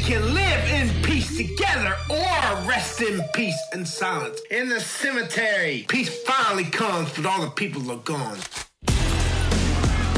can live in peace together or rest in peace and silence. In the cemetery, peace finally comes, but all the people are gone.